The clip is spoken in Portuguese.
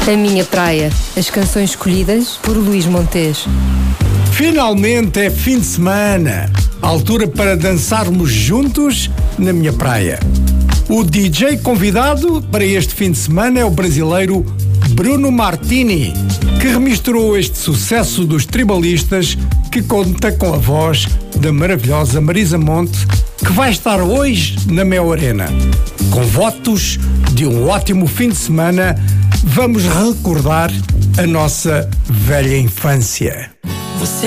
A Minha Praia, as canções escolhidas por Luís Montes. Finalmente é fim de semana, altura para dançarmos juntos na minha praia. O DJ convidado para este fim de semana é o brasileiro Bruno Martini, que remisturou este sucesso dos tribalistas, que conta com a voz da maravilhosa Marisa Monte, que vai estar hoje na Mel Arena. Com votos de um ótimo fim de semana, vamos recordar a nossa velha infância.